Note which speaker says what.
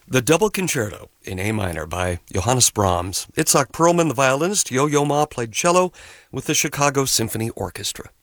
Speaker 1: The Double Concerto in A minor by Johannes Brahms. Itzhak Perlman, the violinist, Yo-Yo Ma played cello with the Chicago Symphony Orchestra.